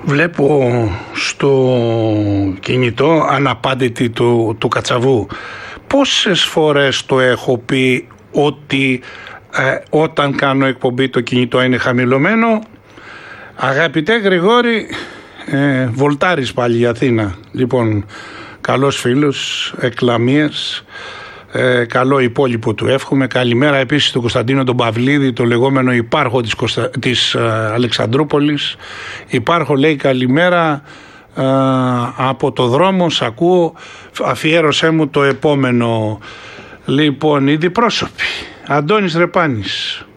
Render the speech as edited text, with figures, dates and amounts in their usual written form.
Βλέπω στο κινητό αναπάντητη του Κατσαβού. Πόσες φορές το έχω πει ότι όταν κάνω εκπομπή το κινητό είναι χαμηλωμένο. Αγαπητέ Γρηγόρη, βολτάρεις πάλι η Αθήνα. Λοιπόν, καλός φίλος, εκκλαμίες, καλό υπόλοιπο του εύχομαι. Καλημέρα επίσης του Κωνσταντίνο τον Παυλίδη, το λεγόμενο υπάρχο της Αλεξανδρούπολης. Υπάρχο, λέει, καλημέρα από το δρόμο, σ' ακούω, αφιέρωσέ μου το επόμενο. Λοιπόν, οι διπρόσωποι. Αντώνης Ρεπάνης.